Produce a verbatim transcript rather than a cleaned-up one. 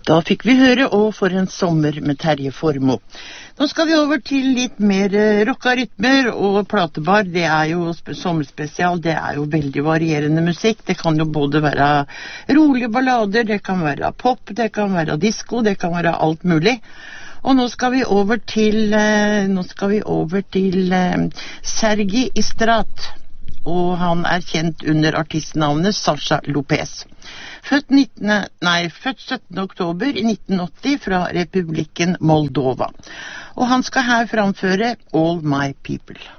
Da fikk vi høre «Å, for en sommer» med Terje Formoe. Nå skal vi over til litt mer eh, rocka rytmer, og platebar, det er jo sp- sommerspesial, det er jo veldig varierende musikk. Det kan jo både være rolige ballader, det kan være pop, det kan være disco, det kan være alt mulig. Og nå skal vi over til, eh, nå skal vi over til eh, Sergi Istrat, og han er kjent under artistnavnet Sasha Lopez. Født, nitten, nei, født syttende oktober i nitten åtti fra Republikken Moldova. Og han skal her framføre All My People.